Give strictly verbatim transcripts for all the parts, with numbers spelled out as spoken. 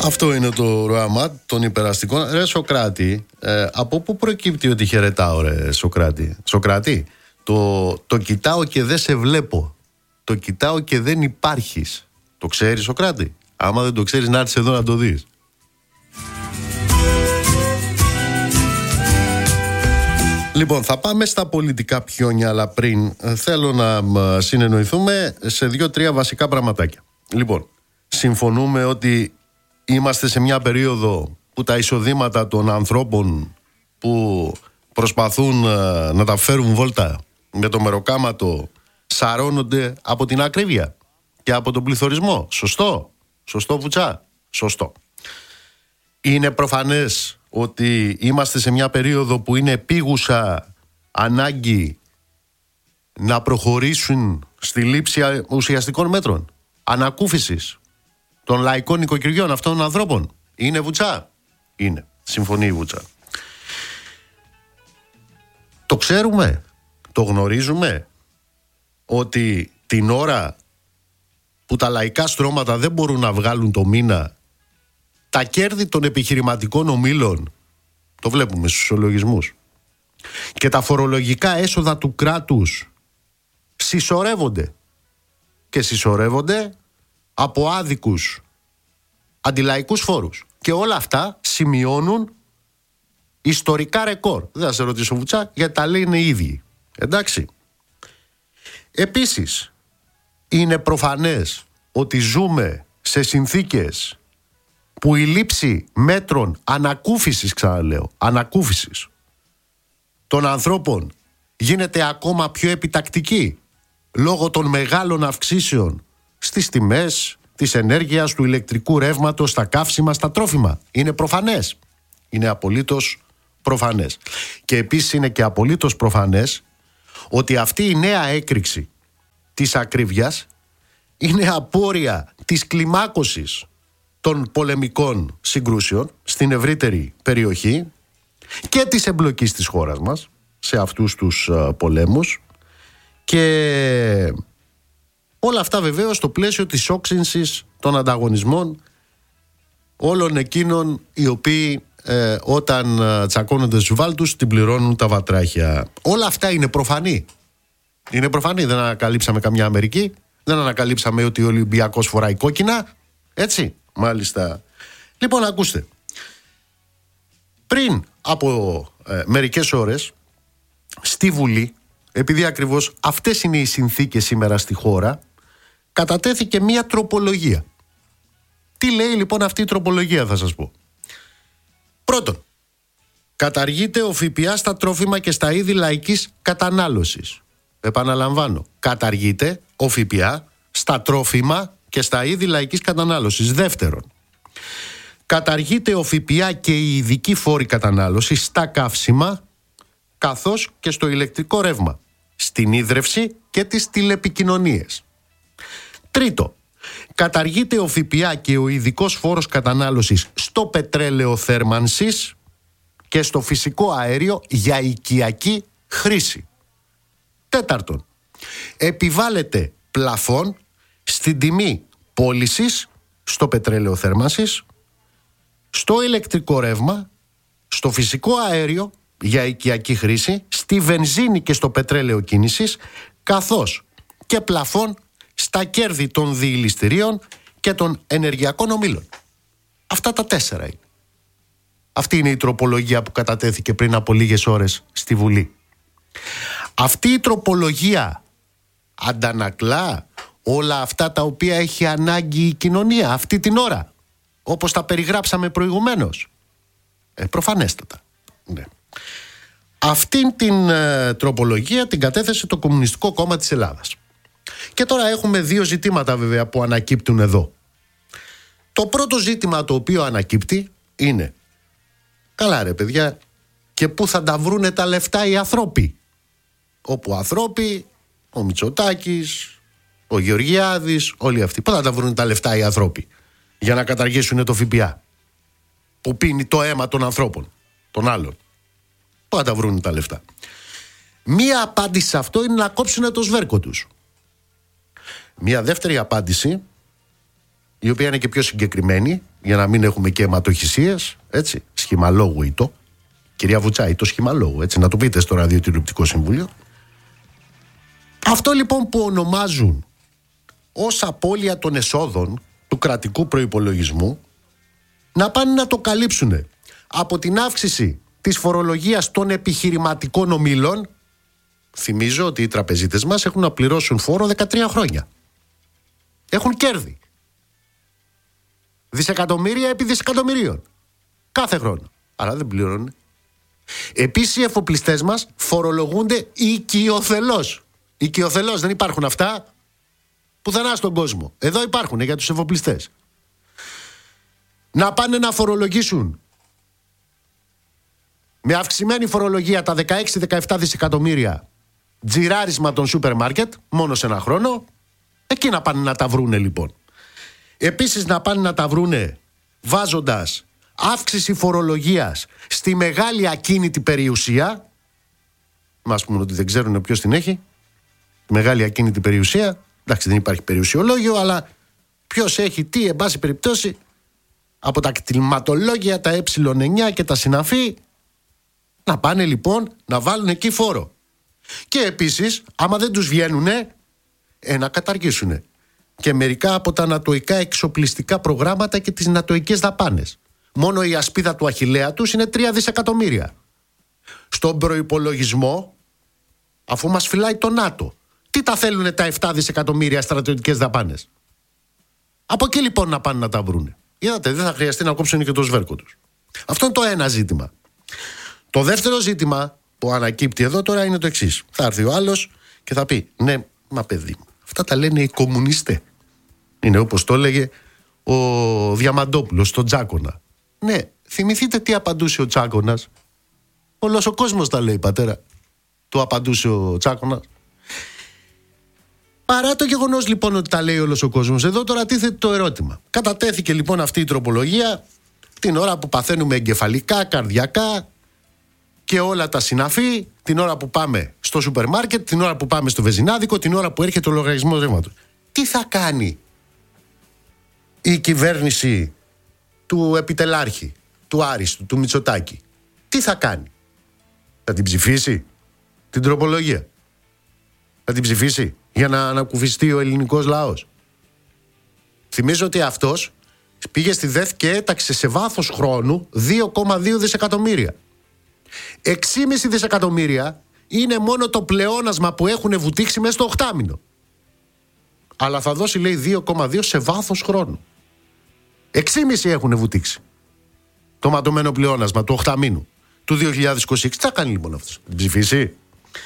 Αυτό είναι το ροαμάτ των υπεραστικών. Ρε Σοκράτη, ε, από πού προκύπτει ότι χαιρετάω, ρε Σοκράτη? Σοκράτη, το, το κοιτάω και δεν σε βλέπω. Το κοιτάω και δεν υπάρχεις. Το ξέρεις, Σοκράτη? Άμα δεν το ξέρεις, να έρθεις εδώ να το δεις. Λοιπόν, θα πάμε στα πολιτικά πιόνια, αλλά πριν θέλω να συνεννοηθούμε σε δύο-τρία βασικά πραγματάκια. Λοιπόν, συμφωνούμε ότι είμαστε σε μια περίοδο που τα εισοδήματα των ανθρώπων που προσπαθούν να τα φέρουν βόλτα με το μεροκάματο σαρώνονται από την ακρίβεια και από τον πληθωρισμό. Σωστό? Σωστό, Βουτσά? Σωστό. Είναι προφανές ότι είμαστε σε μια περίοδο που είναι επίγουσα ανάγκη να προχωρήσουν στη λήψη ουσιαστικών μέτρων ανακούφισης των λαϊκών οικοκυριών αυτών των ανθρώπων. Είναι, Βουτσά? Είναι. Συμφωνεί η Βουτσά. Το ξέρουμε, το γνωρίζουμε ότι την ώρα που τα λαϊκά στρώματα δεν μπορούν να βγάλουν το μήνα, τα κέρδη των επιχειρηματικών ομίλων, το βλέπουμε στους ισολογισμούς, και τα φορολογικά έσοδα του κράτους συσσωρεύονται και συσσωρεύονται από άδικους αντιλαϊκούς φόρους. Και όλα αυτά σημειώνουν ιστορικά ρεκόρ. Δεν θα σε ρωτήσω, Βουτσά, γιατί τα λένε οι ίδιοι. Εντάξει. Επίσης, είναι προφανές ότι ζούμε σε συνθήκες που η λήψη μέτρων ανακούφισης, ξαναλέω, ανακούφισης των ανθρώπων γίνεται ακόμα πιο επιτακτική λόγω των μεγάλων αυξήσεων στις τιμές της ενέργειας, του ηλεκτρικού ρεύματος, στα καύσιμα, στα τρόφιμα. Είναι προφανές. Είναι απολύτως προφανές. Και επίσης είναι και απολύτως προφανές ότι αυτή η νέα έκρηξη της ακρίβειας είναι απόρρια της κλιμάκωσης των πολεμικών συγκρούσεων στην ευρύτερη περιοχή και της εμπλοκής της χώρας μας σε αυτούς τους uh, πολέμους, και όλα αυτά βεβαίως στο πλαίσιο της όξυνσης των ανταγωνισμών όλων εκείνων οι οποίοι ε, όταν ε, τσακώνονται στους βάλτους την πληρώνουν τα βατράχια. Όλα αυτά είναι προφανή. Είναι προφανή. Δεν ανακαλύψαμε καμιά Αμερική, δεν ανακαλύψαμε ότι ο Ολυμπιακός φοράει κόκκινα. Έτσι, μάλιστα. Λοιπόν, ακούστε. Πριν από ε, μερικές ώρες στη Βουλή, επειδή ακριβώς αυτές είναι οι συνθήκες σήμερα στη χώρα, κατατέθηκε μία τροπολογία. Τι λέει λοιπόν αυτή η τροπολογία, θα σας πω. Πρώτον, καταργείται ο ΦΠΑ στα τρόφιμα και στα είδη λαϊκής κατανάλωσης. Επαναλαμβάνω, καταργείται ο ΦΠΑ στα τρόφιμα και στα είδη λαϊκής κατανάλωσης. Δεύτερον, καταργείται ο ΦΠΑ και οι ειδικοί φόροι κατανάλωσης στα καύσιμα καθώς και στο ηλεκτρικό ρεύμα, στην ίδρυυση και τις τηλεπικοινωνίες. Τρίτο, καταργείται ο ΦΠΑ και ο ειδικός φόρος κατανάλωσης στο πετρέλαιο θέρμανσης και στο φυσικό αέριο για οικιακή χρήση. Τέταρτον, επιβάλλεται πλαφόν στην τιμή πώλησης στο πετρέλαιο θέρμανσης, στο ηλεκτρικό ρεύμα, στο φυσικό αέριο για οικιακή χρήση, στη βενζίνη και στο πετρέλαιο κίνησης, καθώς και πλαφόν στα κέρδη των διηληστηρίων και των ενεργειακών ομίλων. Αυτά τα τέσσερα είναι. Αυτή είναι η τροπολογία που κατατέθηκε πριν από λίγες ώρες στη Βουλή. Αυτή η τροπολογία αντανακλά όλα αυτά τα οποία έχει ανάγκη η κοινωνία αυτή την ώρα, όπως τα περιγράψαμε προηγουμένως. Ε, προφανέστατα. Ναι. Αυτήν την ε, τροπολογία την κατέθεσε το Κομμουνιστικό Κόμμα της Ελλάδας. Και τώρα έχουμε δύο ζητήματα βέβαια που ανακύπτουν εδώ. Το πρώτο ζήτημα το οποίο ανακύπτει είναι, καλά ρε παιδιά, και πού θα τα βρούνε τα λεφτά οι ανθρώποι? Όπου ανθρώποι, ο Μητσοτάκης, ο Γεωργιάδης, όλοι αυτοί, πού θα τα βρούνε τα λεφτά οι ανθρώποι για να καταργήσουν το ΦΠΑ που πίνει το αίμα των ανθρώπων, των άλλων? Πού θα τα βρούνε τα λεφτά? Μία απάντηση σε αυτό είναι να κόψουν το σβέρκο τους. Μία δεύτερη απάντηση, η οποία είναι και πιο συγκεκριμένη, για να μην έχουμε και αιματοχυσίες, έτσι, σχημαλόγου ή το. Κυρία Βουτσάη, το σχημαλόγου, έτσι, να το πείτε στο Ραδιοτηλεοπτικό Συμβούλιο. Αυτό λοιπόν που ονομάζουν ως απώλεια των εσόδων του κρατικού προϋπολογισμού, να πάνε να το καλύψουν από την αύξηση της φορολογίας των επιχειρηματικών ομίλων. Θυμίζω ότι οι τραπεζίτες μας έχουν να πληρώσουν φόρο δεκατρία χρόνια. Έχουν κέρδη. Δισεκατομμύρια επί δισεκατομμυρίων. Κάθε χρόνο. Αλλά δεν πληρώνουν. Επίσης οι εφοπλιστές μας φορολογούνται οικειοθελώς. Οικειοθελώς, δεν υπάρχουν αυτά πουθενά στον κόσμο. Εδώ υπάρχουν για τους εφοπλιστές. Να πάνε να φορολογήσουν με αυξημένη φορολογία τα δεκαέξι με δεκαεπτά δισεκατομμύρια τζιράρισμα των σούπερ μάρκετ μόνο σε ένα χρόνο. Εκεί να πάνε να τα βρούνε λοιπόν. Επίσης να πάνε να τα βρούνε βάζοντας αύξηση φορολογίας στη μεγάλη ακίνητη περιουσία. Μας πούμε ότι δεν ξέρουν ποιος την έχει. Μεγάλη ακίνητη περιουσία. Εντάξει, δεν υπάρχει περιουσιολόγιο, αλλά ποιος έχει τι, εν πάση περιπτώσει, από τα κτηματολόγια, τα ε εννιά και τα συναφή, να πάνε λοιπόν να βάλουν εκεί φόρο. Και επίσης, άμα δεν τους βγαίνουνε, ε, να καταργήσουνε και μερικά από τα νατοϊκά εξοπλιστικά προγράμματα και τις νατοικές δαπάνες. Μόνο η ασπίδα του Αχιλλέα τους είναι τρία δισεκατομμύρια. Στον προϋπολογισμό, αφού μας φυλάει το ΝΑΤΟ, τι τα θέλουνε τα επτά δισεκατομμύρια στρατιωτικές δαπάνες? Από εκεί λοιπόν να πάνε να τα βρούνε. Είδατε, δεν θα χρειαστεί να κόψουν και το σβέρκο τους. Αυτό είναι το ένα ζήτημα. Το δεύτερο ζήτημα που ανακύπτει εδώ τώρα είναι το εξής. Θα έρθει ο άλλος και θα πει, ναι, μα παιδί μου, αυτά τα λένε οι κομμουνιστές. Είναι όπως το έλεγε ο Διαμαντόπουλος στον Τσάκωνα. Ναι, θυμηθείτε τι απαντούσε ο Τσάκωνας. Όλος ο κόσμος τα λέει, πατέρα. Του απαντούσε ο Τσάκωνας. Παρά το γεγονός λοιπόν ότι τα λέει όλος ο κόσμος, εδώ τώρα τίθεται το ερώτημα. Κατατέθηκε λοιπόν αυτή η τροπολογία την ώρα που παθαίνουμε εγκεφαλικά, καρδιακά και όλα τα συναφή, την ώρα που πάμε στο σούπερ μάρκετ, την ώρα που πάμε στο βενζινάδικο, την ώρα που έρχεται ο λογαριασμός ρεύματος. Τι θα κάνει η κυβέρνηση του επιτελάρχη, του Άριστου, του Μητσοτάκη? Τι θα κάνει? Θα την ψηφίσει την τροπολογία? Θα την ψηφίσει για να ανακουφιστεί ο ελληνικός λαός? Θυμίζω ότι αυτός πήγε στη ΔΕΘ και έταξε σε βάθος χρόνου δύο κόμμα δύο δισεκατομμύρια. έξι κόμμα πέντε δισεκατομμύρια είναι μόνο το πλεόνασμα που έχουν βουτήξει μέσα στο οχτάμηνο. Αλλά θα δώσει, λέει, δύο κόμμα δύο σε βάθος χρόνου. έξι κόμμα πέντε έχουν βουτήξει το ματωμένο πλεόνασμα του οχταμήνου του δύο χιλιάδες είκοσι έξι. Τι θα κάνει λοιπόν αυτός? Την ψηφίσει?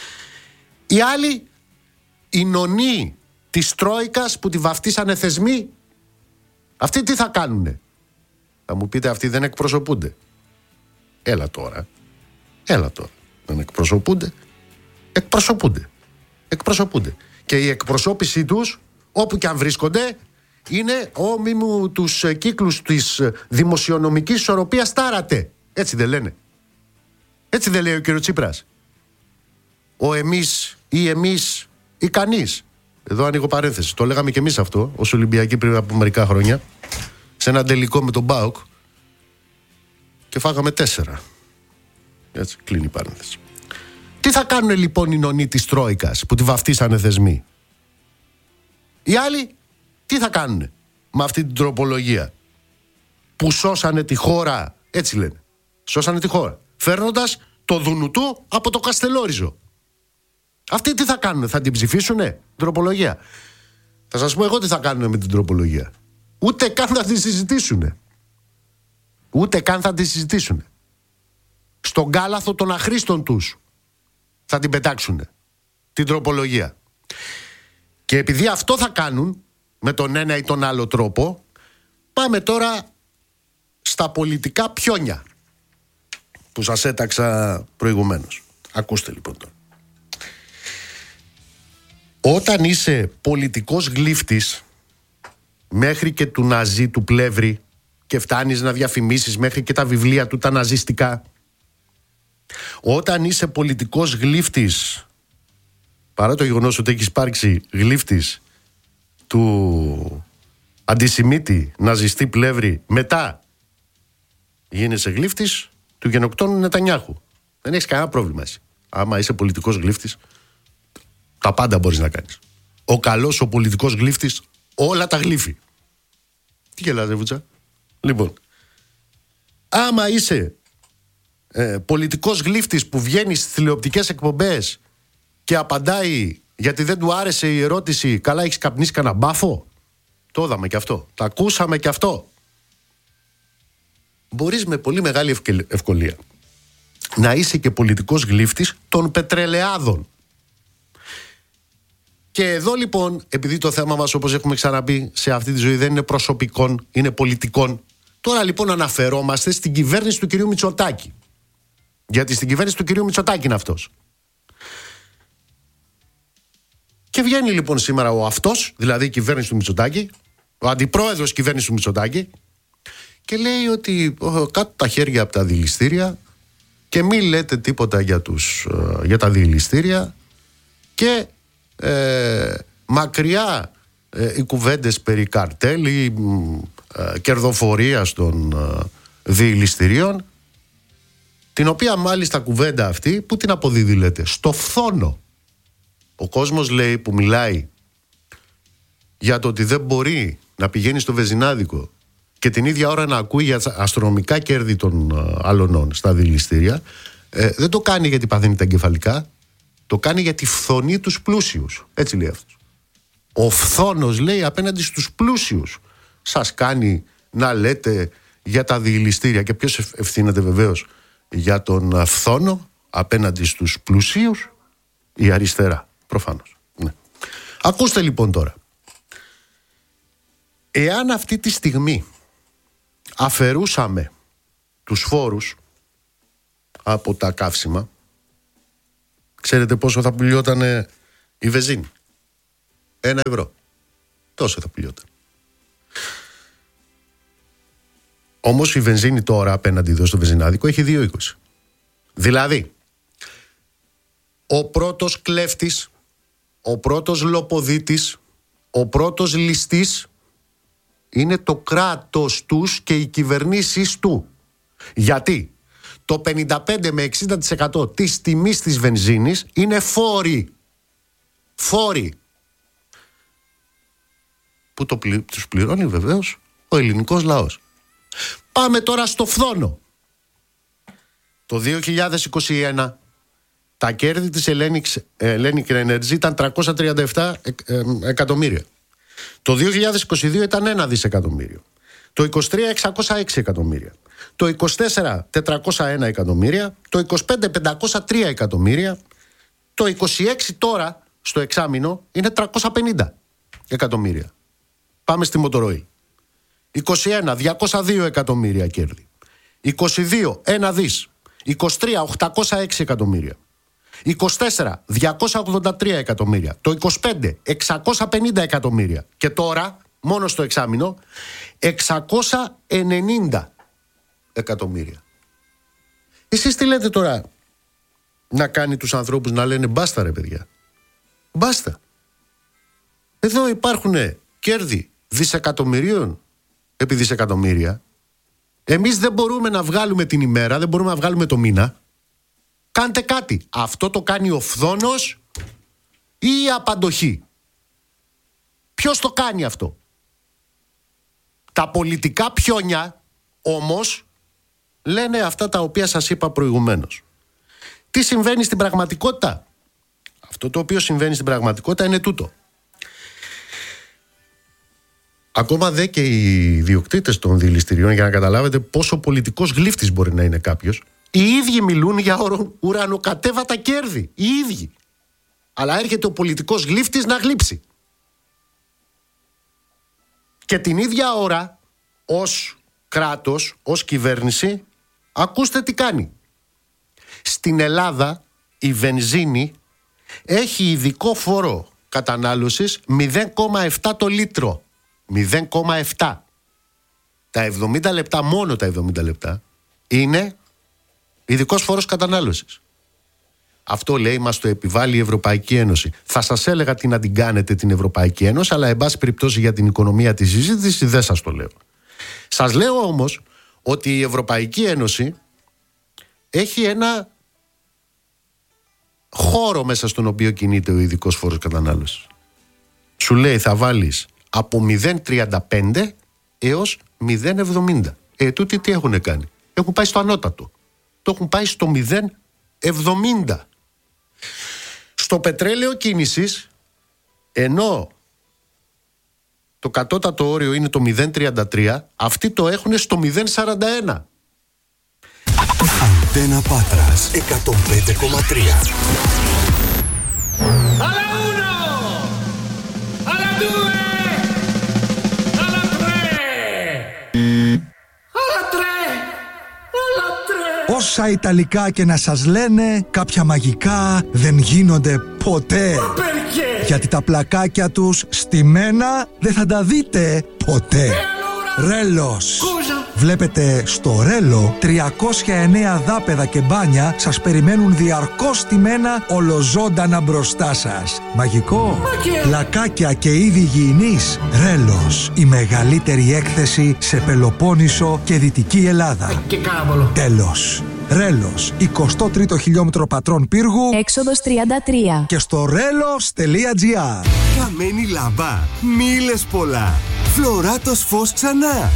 Οι άλλοι, οι νονοί της Τρόικας που τη βαφτίσανε θεσμοί, αυτοί τι θα κάνουνε? Θα μου πείτε, αυτοί δεν εκπροσωπούνται. Έλα τώρα. Έλα τώρα. Δεν εκπροσωπούνται. Εκπροσωπούνται. Εκπροσωπούνται. Και η εκπροσώπησή τους, όπου και αν βρίσκονται, είναι όμοιμου τους κύκλους της δημοσιονομικής ισορροπίας τάρατε. Έτσι δεν λένε? Έτσι δεν λέει ο κύριο Τσίπρας? Ο εμείς ή εμείς ή κανείς. Εδώ ανοίγω παρένθεση. Το λέγαμε και εμείς αυτό ως Ολυμπιακοί πριν από μερικά χρόνια, σε ένα τελικό με τον ΠΑΟΚ, και φάγαμε τέσσερα. Έτσι, κλείνει η παρένθεση. Τι θα κάνουν λοιπόν οι νονοί της Τρόικας που τη βαφτίσανε θεσμοί? Οι άλλοι τι θα κάνουν με αυτή την τροπολογία που σώσανε τη χώρα? Έτσι λένε. Σώσανε τη χώρα φέρνοντας το Δουνουτού από το Καστελόριζο. Αυτοί τι θα κάνουν? Θα την ψηφίσουνε τροπολογία? Θα σας πω εγώ τι θα κάνουν με την τροπολογία. Ούτε καν θα τη συζητήσουνε. Ούτε καν θα τη συζητήσουνε. Στον κάλαθο των αχρήστων τους θα την πετάξουνε την τροπολογία. Και επειδή αυτό θα κάνουν με τον ένα ή τον άλλο τρόπο, πάμε τώρα στα πολιτικά πιόνια που σας έταξα προηγουμένως. Ακούστε λοιπόν τώρα. Όταν είσαι πολιτικός γλύφτης μέχρι και του Ναζί του Πλεύρη και φτάνεις να διαφημίσεις μέχρι και τα βιβλία του τα ναζιστικά, όταν είσαι πολιτικός γλύφτης, παρά το γεγονός ότι έχεις υπάρξει γλύφτης του αντισημίτη, ναζιστή πλεύρη, μετά γίνεσαι γλύφτης του γενοκτώνου Νετανιάχου. Δεν έχεις κανένα πρόβλημα εσύ. Άμα είσαι πολιτικός γλύφτης, τα πάντα μπορείς να κάνεις. Ο καλός, ο πολιτικός γλύφτης, όλα τα γλύφει. Τι γελάς, ρε Βούτσα? Λοιπόν, άμα είσαι ε, πολιτικός γλύφτης που βγαίνει στις τηλεοπτικές εκπομπές και απαντάει γιατί δεν του άρεσε η ερώτηση, καλά έχεις καπνίσει κανένα μπάφο? Το είδαμε και αυτό. Τα ακούσαμε και αυτό. Μπορείς με πολύ μεγάλη ευκολία να είσαι και πολιτικός γλύφτης των πετρελαιάδων. Και εδώ λοιπόν, επειδή το θέμα μας, όπως έχουμε ξαναπεί, σε αυτή τη ζωή δεν είναι προσωπικών, είναι πολιτικών, τώρα λοιπόν αναφερόμαστε στην κυβέρνηση του κυρίου Μητσοτάκη. Γιατί στην κυβέρνηση του κυρίου Μητσοτάκη είναι αυτός. Και βγαίνει λοιπόν σήμερα ο αυτός, δηλαδή η κυβέρνηση του Μητσοτάκη, ο αντιπρόεδρος της κυβέρνησης του Μητσοτάκη, και λέει ότι κάτω τα χέρια από τα δηληστήρια και μην λέτε τίποτα για, τους, για τα δηληστήρια και ε, μακριά ε, οι κουβέντες περί καρτέλ ή ε, κερδοφορίας των ε, δηληστηρίων, την οποία μάλιστα κουβέντα αυτή που την αποδίδει, λέτε, στο φθόνο. Ο κόσμος, λέει, που μιλάει για το ότι δεν μπορεί να πηγαίνει στο βενζινάδικο και την ίδια ώρα να ακούει για αστρονομικά κέρδη των uh, αλωνών στα δηληστήρια, ε, δεν το κάνει γιατί παθαίνει τα εγκεφαλικά, το κάνει γιατί φθονεί τους πλούσιους. Έτσι λέει αυτός. Ο φθόνος, λέει, απέναντι στους πλούσιους σας κάνει να λέτε για τα δηληστήρια. Και ποιος ευθύνεται βεβαίως για τον φθόνο απέναντι στους πλουσίους? Η αριστερά, προφανώς. Ναι. Ακούστε λοιπόν τώρα. Εάν αυτή τη στιγμή αφαιρούσαμε τους φόρους από τα καύσιμα, ξέρετε πόσο θα πουλιόταν η βενζίνη? Ένα ευρώ. Τόσο θα πουλιόταν. Όμως η βενζίνη τώρα απέναντι εδώ στο βενζινάδικο έχει δύο είκοσι. Δηλαδή, ο πρώτος κλέφτης, ο πρώτος λοποδίτης, ο πρώτος ληστής είναι το κράτος τους και οι κυβερνήσεις του. Γιατί το πενήντα πέντε με εξήντα τοις εκατό της τιμής της βενζίνης είναι φόροι. Φόροι. Που το πλη... τους πληρώνει βεβαίως ο ελληνικός λαός. Πάμε τώρα στο φθόνο. Το δύο χιλιάδες είκοσι ένα τα κέρδη της Hellenic Energy ήταν τριακόσια τριάντα επτά εκατομμύρια. Το δύο χιλιάδες είκοσι δύο ήταν ένα δισεκατομμύριο. Το είκοσι τρία εξακόσια έξι εκατομμύρια. Το είκοσι τέσσερα τετρακόσια ένα εκατομμύρια. Το είκοσι πέντε πεντακόσια τρία εκατομμύρια. Το είκοσι έξι τώρα στο εξάμηνο είναι τριακόσια πενήντα εκατομμύρια. Πάμε στη Μοτορόιλ. είκοσι ένα διακόσια δύο εκατομμύρια κέρδη. είκοσι δύο ένα δις. είκοσι τρία οκτακόσια έξι εκατομμύρια. είκοσι τέσσερα διακόσια ογδόντα τρία εκατομμύρια. Το είκοσι πέντε εξακόσια πενήντα εκατομμύρια. Και τώρα, μόνο στο εξάμηνο, εξακόσια ενενήντα εκατομμύρια. Εσείς τι λέτε τώρα να κάνει τους ανθρώπους να λένε μπάστα, ρε παιδιά? Μπάστα. Εδώ υπάρχουν κέρδη δισεκατομμυρίων επί δισεκατομμύρια. Εμείς δεν μπορούμε να βγάλουμε την ημέρα, δεν μπορούμε να βγάλουμε το μήνα. Κάντε κάτι. Αυτό το κάνει ο φθόνος ή η απαντοχή? Ποιος το κάνει αυτό? Τα πολιτικά πιόνια όμως λένε αυτά τα οποία σας είπα προηγουμένως. Τι συμβαίνει στην πραγματικότητα? Αυτό το οποίο συμβαίνει στην πραγματικότητα είναι τούτο. Ακόμα δε και οι ιδιοκτήτες των δηληστηριών, για να καταλάβετε πόσο πολιτικός γλύφτης μπορεί να είναι κάποιος, οι ίδιοι μιλούν για ουρανοκατέβατα κέρδη. Οι ίδιοι. Αλλά έρχεται ο πολιτικός γλύφτης να γλύψει. Και την ίδια ώρα, ως κράτος, ως κυβέρνηση, ακούστε τι κάνει. Στην Ελλάδα η βενζίνη έχει ειδικό φόρο κατανάλωσης μηδέν κόμμα επτά το λίτρο. μηδέν κόμμα επτά. Τα εβδομήντα λεπτά, μόνο τα εβδομήντα λεπτά, είναι ειδικός φόρος κατανάλωσης. Αυτό λέει, μας το επιβάλλει η Ευρωπαϊκή Ένωση. Θα σας έλεγα τι να την κάνετε την Ευρωπαϊκή Ένωση, αλλά εν πάση περιπτώσει για την οικονομία της συζήτησης δεν σας το λέω. Σας λέω όμως ότι η Ευρωπαϊκή Ένωση έχει ένα χώρο μέσα στον οποίο κινείται ο ειδικός φόρος κατανάλωσης. Σου λέει θα βάλεις από μηδέν κόμμα τριάντα πέντε έως μηδέν κόμμα εβδομήντα. Ε, τούτοι τι έχουν κάνει? Έχουν πάει στο ανώτατο. Το έχουν πάει στο μηδέν κόμμα εβδομήντα. Στο πετρέλαιο κίνησης, ενώ το κατώτατο όριο είναι το μηδέν κόμμα τριάντα τρία, αυτοί το έχουν στο μηδέν κόμμα σαράντα ένα. Αντένα Πάτρας εκατόν πέντε κόμμα τρία. Όσα Ιταλικά και να σας λένε, κάποια μαγικά δεν γίνονται ποτέ. Γιατί τα πλακάκια τους στημένα δεν θα τα δείτε ποτέ. Ρέλος. Βλέπετε, στο Ρέλο τριακόσια εννέα δάπεδα και μπάνια σας περιμένουν διαρκώς στημένα ολοζώντανα μπροστά σας. Μαγικό. Πλακάκια και είδη υγιεινής. Ρέλος. Η μεγαλύτερη έκθεση σε Πελοπόννησο και Δυτική Ελλάδα. Και κάβολο. Τέλος. Ρέλος, εικοστό τρίτο χιλιόμετρο Πατρών Πύργου, έξοδος τριάντα τρία. Και στο ρέλος τελεία τζι άρ. Καμένη λάμπα, μίλες πολλά. Φλωράτος φως ξανά.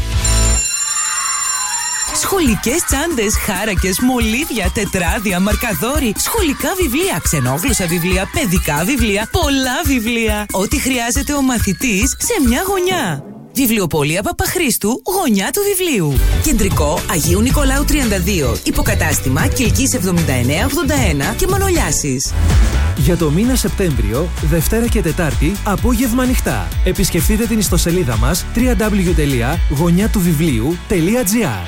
Σχολικές τσάντες, χάρακες, μολύβια, τετράδια, μαρκαδόροι, σχολικά βιβλία, ξενόγλωσσα βιβλία, παιδικά βιβλία, πολλά βιβλία. Ό,τι χρειάζεται ο μαθητής σε μια γωνιά. Βιβλιοπωλεία Παπαχρήστου, γωνιά του βιβλίου. Κεντρικό Αγίου Νικολάου τριάντα δύο. Υποκατάστημα Κιλκής εβδομήντα εννέα ογδόντα ένα και Μανολιάσης. Για το μήνα Σεπτέμβριο, Δευτέρα και Τετάρτη, απόγευμα ανοιχτά. Επισκεφτείτε την ιστοσελίδα μας double-u double-u double-u τελεία γωνιά του βιβλίου τελεία τζι άρ.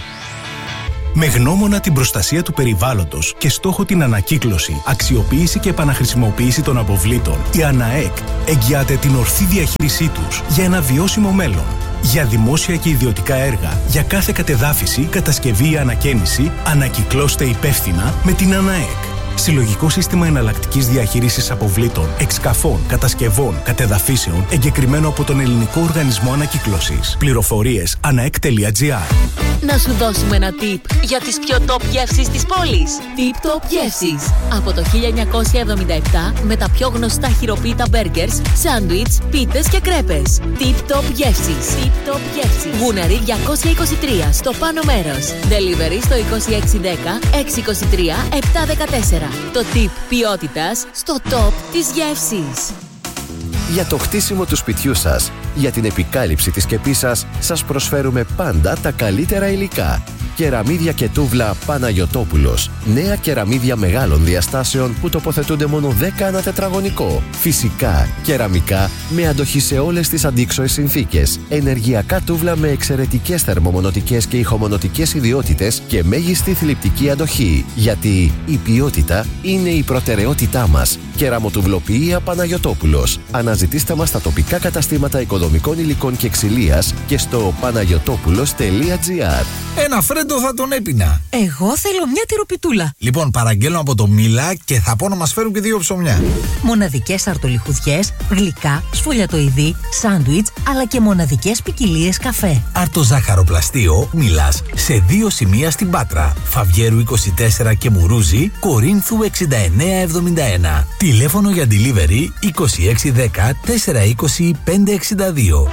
Με γνώμονα την προστασία του περιβάλλοντος και στόχο την ανακύκλωση, αξιοποίηση και επαναχρησιμοποίηση των αποβλήτων, η ΑΝΑΕΚ εγγυάται την ορθή διαχείρισή τους για ένα βιώσιμο μέλλον. Για δημόσια και ιδιωτικά έργα, για κάθε κατεδάφιση, κατασκευή ή ανακαίνιση, ανακυκλώστε υπεύθυνα με την ΑΝΑΕΚ. Συλλογικό σύστημα εναλλακτικής διαχείρισης αποβλήτων, εξκαφών, κατασκευών, κατεδαφίσεων, εγκεκριμένο από τον Ελληνικό Οργανισμό Ανακύκλωσης. Πληροφορίες αναεκ τελεία τζι άρ. Να σου δώσουμε ένα tip για τις πιο top γεύσεις της πόλης. Tip Top Γεύσεις. Από το χίλια εννιακόσια εβδομήντα επτά με τα πιο γνωστά χειροποίητα μπέργκερς, σάντουιτς, πίτες και κρέπες. Tip Top Γεύσεις. Tip Top Γεύσεις. Γούναρη διακόσια είκοσι τρία στο πάνω μέρος. Delivery στο είκοσι έξι δέκα έξι είκοσι τρία επτά δεκατέσσερα. Το tip ποιότητας στο top της γεύσης. Για το χτίσιμο του σπιτιού σας, για την επικάλυψη της σκεπής σας, σας προσφέρουμε πάντα τα καλύτερα υλικά. Κεραμίδια και τούβλα Παναγιωτόπουλος. Νέα κεραμίδια μεγάλων διαστάσεων που τοποθετούνται μόνο δέκα ανά τετραγωνικό. Φυσικά, κεραμικά με αντοχή σε όλες τις αντίξωες συνθήκες. Ενεργειακά τούβλα με εξαιρετικές θερμομονωτικές και ηχομονωτικές ιδιότητες και μέγιστη θλιπτική αντοχή. Γιατί η ποιότητα είναι η προτεραιότητά μας. Κεραμοτουβλοποιία Παναγιωτόπουλος. Αναζητήστε μας στα τοπικά καταστήματα οικοδομικών υλικών και ξυλίας και στο παναγιωτόπουλος τελεία τζι άρ. Ένα φρέντο θα τον έπινα. Εγώ θέλω μια τυροπιτούλα. Λοιπόν, παραγγέλνω από το Μίλα και θα πω να μας φέρουν και δύο ψωμιά. Μοναδικές αρτολιχουδιές, γλυκά, σφολιατοειδή, σάντουιτς, αλλά και μοναδικές ποικιλίες καφέ. Αρτοζάχαροπλαστείο Μίλας σε δύο σημεία στην Πάτρα. Φαβιέρου είκοσι τέσσερα και Μουρούζη, Κορίνθου εξήντα εννέα εβδομήντα ένα. Τηλέφωνο για delivery είκοσι έξι δέκα τετρακόσια είκοσι πεντακόσια εξήντα δύο.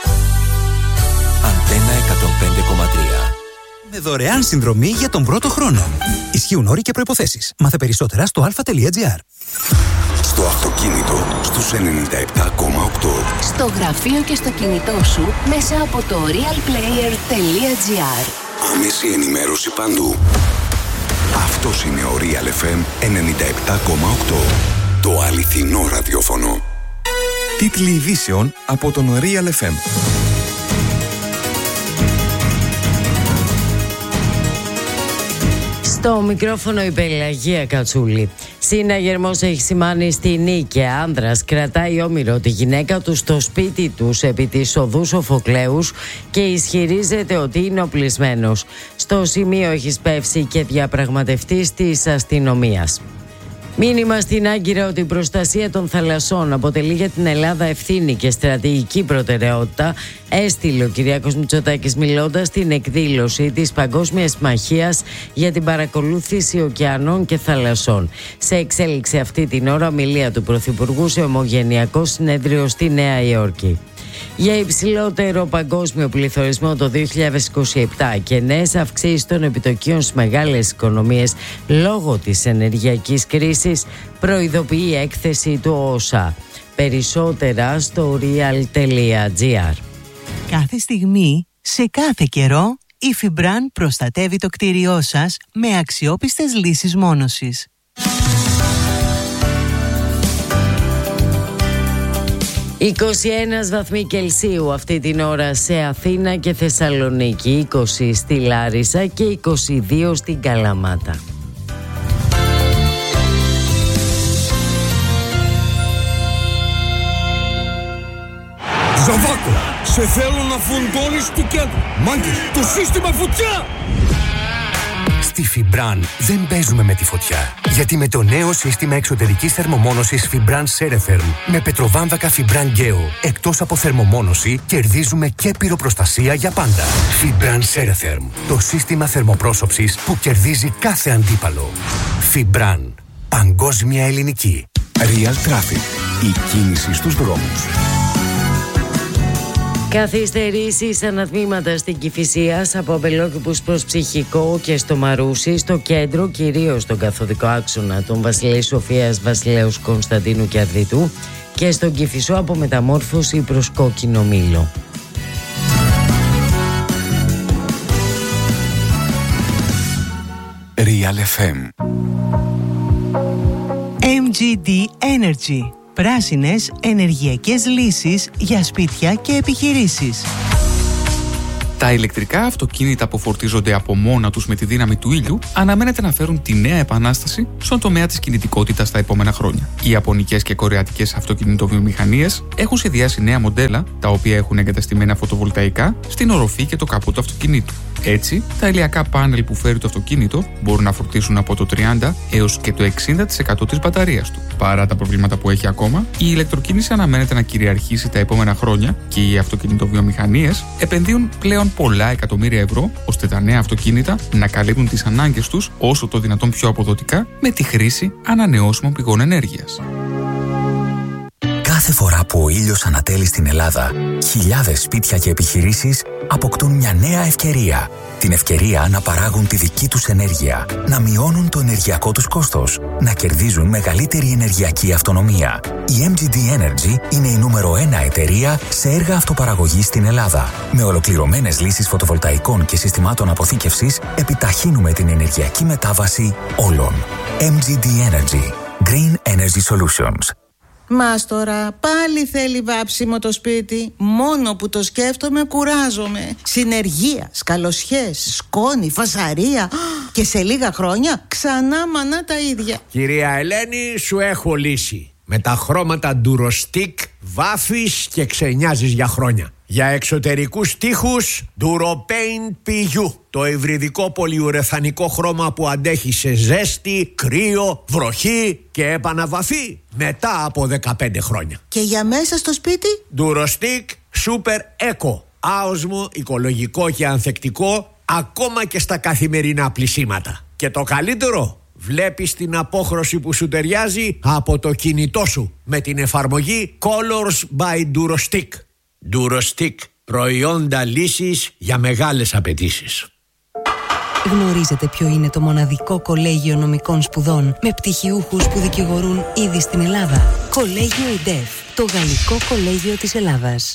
Αντένα εκατόν πέντε κόμμα τρία. Με δωρεάν συνδρομή για τον πρώτο χρόνο. Ισχύουν όροι και προϋποθέσεις. Μάθε περισσότερα στο α τελεία τζι άρ. Στο αυτοκίνητο στους ενενήντα επτά κόμμα οκτώ. Στο γραφείο και στο κινητό σου μέσα από το realplayer τελεία τζι άρ. Άμεση ενημέρωση παντού. Αυτός είναι ο Real εφ εμ ενενήντα επτά κόμμα οκτώ. Το αληθινό ραδιόφωνο. Τίτλοι ειδήσεων από τον Real εφ εμ. Στο μικρόφωνο η Πελαγία Κατσούλη. Συναγερμός έχει σημάνει στη Νίκαια. Άνδρας κρατάει όμηρο τη γυναίκα του στο σπίτι τους επί της οδού Σοφοκλέους και ισχυρίζεται ότι είναι οπλισμένος. Στο σημείο έχει σπεύσει και διαπραγματευτής της αστυνομίας. Μήνυμα στην Άγκυρα ότι η προστασία των θαλασσών αποτελεί για την Ελλάδα ευθύνη και στρατηγική προτεραιότητα, έστειλε ο Κυριάκος Μητσοτάκης μιλώντας στην εκδήλωση της Παγκόσμιας Συμμαχίας για την παρακολούθηση ωκεανών και θαλασσών. Σε εξέλιξη αυτή την ώρα ομιλία του Πρωθυπουργού σε ομογενειακό συνέδριο στη Νέα Υόρκη. Για υψηλότερο παγκόσμιο πληθωρισμό το δύο χιλιάδες είκοσι επτά και νέες αυξήσεις των επιτοκίων στις μεγάλες οικονομίες λόγω της ενεργειακής κρίσης, προειδοποιεί η έκθεση του ΟΣΑ. Περισσότερα στο real.gr. Κάθε στιγμή, σε κάθε καιρό, η Φιμπραν προστατεύει το κτίριό σας με αξιόπιστες λύσεις μόνωσης. είκοσι ένα βαθμοί Κελσίου αυτή την ώρα σε Αθήνα και Θεσσαλονίκη, είκοσι στη Λάρισα και είκοσι δύο στην Καλαμάτα. Ζαβάκο, σε θέλω να φουντώνεις του κέντρου. Μάγκες, το σύστημα φωτιά! Στη Φιμπραν δεν παίζουμε με τη φωτιά. Γιατί με το νέο σύστημα εξωτερικής θερμομόνωσης Fibran Ceretherm με πετροβάμβακα Fibran Geo, εκτός από θερμομόνωση, κερδίζουμε και πυροπροστασία για πάντα. Fibran Ceretherm, το σύστημα θερμοπρόσωψης που κερδίζει κάθε αντίπαλο. Fibran, παγκόσμια ελληνική. Real Traffic, η κίνηση στους δρόμους. Καθυστερήσεις ανατμήματα στην Κηφισίας από Αμπελόκηπους προς Ψυχικό και στο Μαρούσι, στο κέντρο, κυρίως στον καθοδικό άξονα των Βασιλέης Σοφίας, Βασιλέους Κωνσταντίνου και Αρδιτού, και στον Κηφισό από Μεταμόρφωση προς Κόκκινο Μήλο. Real εφ εμ. εμ τζι ντι Energy. Πράσινες ενεργειακές λύσεις για σπίτια και επιχειρήσεις. Τα ηλεκτρικά αυτοκίνητα που φορτίζονται από μόνα τους με τη δύναμη του ήλιου αναμένεται να φέρουν τη νέα επανάσταση στον τομέα της κινητικότητας τα επόμενα χρόνια. Οι ιαπωνικές και κορεατικές αυτοκινητοβιομηχανίες έχουν σχεδιάσει νέα μοντέλα, τα οποία έχουν εγκαταστημένα φωτοβολταϊκά στην οροφή και το καπού του αυτοκινήτου. Έτσι, τα ηλιακά πάνελ που φέρει το αυτοκίνητο μπορούν να φορτίσουν από το τριάντα έως και το εξήντα τοις εκατό της μπαταρίας του. Παρά τα προβλήματα που έχει ακόμα, η ηλεκτροκίνηση αναμένεται να κυριαρχήσει τα επόμενα χρόνια και οι αυτοκινητοβιομηχανίες επενδύουν πλέον πολλά εκατομμύρια ευρώ ώστε τα νέα αυτοκίνητα να καλύπτουν τις ανάγκες τους όσο το δυνατόν πιο αποδοτικά με τη χρήση ανανεώσιμων πηγών ενέργειας. Κάθε φορά που ο ήλιος ανατέλει στην Ελλάδα, χιλιάδες σπίτια και επιχειρήσεις αποκτούν μια νέα ευκαιρία. Την ευκαιρία να παράγουν τη δική τους ενέργεια, να μειώνουν το ενεργειακό τους κόστος, να κερδίζουν μεγαλύτερη ενεργειακή αυτονομία. Η εμ τζι ντι Energy είναι η νούμερο ένα εταιρεία σε έργα αυτοπαραγωγής στην Ελλάδα. Με ολοκληρωμένες λύσεις φωτοβολταϊκών και συστημάτων αποθήκευσης, επιταχύνουμε την ενεργειακή μετάβαση όλων. εμ τζι ντι Energy. Green Energy Solutions. Μάστορα, πάλι θέλει βάψιμο το σπίτι. Μόνο που το σκέφτομαι κουράζομαι. Συνεργεία, σκαλωσιές, σκόνη, φασαρία. Και σε λίγα χρόνια ξανά μανά τα ίδια. Κυρία Ελένη, σου έχω λύση. Με τα χρώματα Durostick βάφεις και ξενιάζεις για χρόνια. Για εξωτερικούς τοίχους Duropaint πι γιου. Το υβριδικό πολυουρεθανικό χρώμα που αντέχει σε ζέστη, κρύο, βροχή και επαναβαφή μετά από δεκαπέντε χρόνια. Και για μέσα στο σπίτι Durostick Super Eco. Άοσμο, οικολογικό και ανθεκτικό ακόμα και στα καθημερινά πλυσίματα. Και το καλύτερο, βλέπεις την απόχρωση που σου ταιριάζει από το κινητό σου με την εφαρμογή Colors by Durostick. Durostick, προϊόντα λύσης για μεγάλες απαιτήσεις. Γνωρίζετε ποιο είναι το μοναδικό κολέγιο νομικών σπουδών με πτυχιούχους που δικηγορούν ήδη στην Ελλάδα? Κολέγιο ΙΝΤΕΦ, το γαλλικό κολέγιο της Ελλάδας.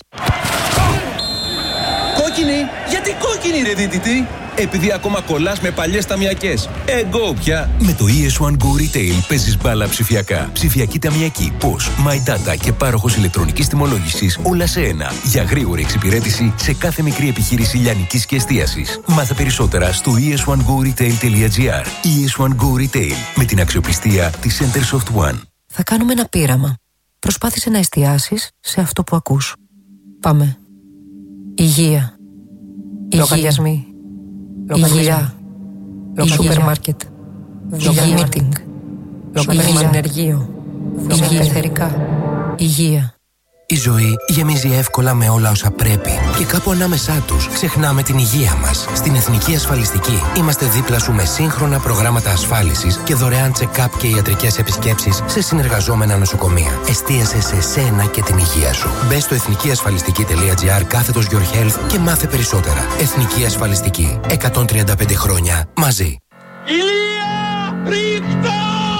Κόκκινη! Γιατί κόκκινη ρε δίτητη? Επειδή ακόμα κολλάς με παλιές ταμιακές. Εγώ πια. Με το ι ες one Go Retail παίζεις μπάλα ψηφιακά. Ψηφιακή ταμιακή, Posh, My Data και πάροχος ηλεκτρονικής τιμολόγησης όλα σε ένα. Για γρήγορη εξυπηρέτηση σε κάθε μικρή επιχείρηση λιανικής και εστίασης. Μάθε περισσότερα στο ι ες one go retail τελεία gr. ι ες one Go Retail, με την αξιοπιστία της Centersoft One. Θα κάνουμε ένα πείραμα. Προσπάθησε να εστιάσεις σε αυτό που ακούς. Πάμε. Υγεία. Λογαριασμοί. Υγεία. Σούπερ μάρκετ. Υγεία. Meeting. Συνεργείο. Υγεία. Υγεία. Η ζωή γεμίζει εύκολα με όλα όσα πρέπει και κάπου ανάμεσά τους ξεχνάμε την υγεία μας. Στην Εθνική Ασφαλιστική είμαστε δίπλα σου με σύγχρονα προγράμματα ασφάλισης και δωρεάν check-up και ιατρικές επισκέψεις σε συνεργαζόμενα νοσοκομεία. Εστίασε σε σένα και την υγεία σου. Μπες στο εθνικιασφαλιστική.gr κάθετος Your Health και μάθε περισσότερα. Εθνική Ασφαλιστική. εκατόν τριάντα πέντε χρόνια μαζί. Ηλία! Ρίχτα!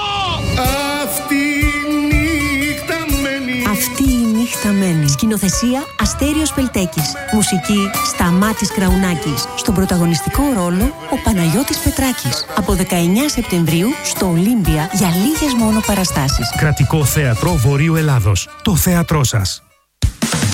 Αυτή η νύχτα μένει. Σκηνοθεσία Αστέριος Πελτέκης. Μουσική Σταμάτης Κραουνάκης. Στον πρωταγωνιστικό ρόλο ο Παναγιώτης Πετράκης. Από δεκαεννέα Σεπτεμβρίου στο Ολύμπια για λίγες μόνο παραστάσεις. Κρατικό Θέατρο Βορείου Ελλάδος. Το θέατρό σας.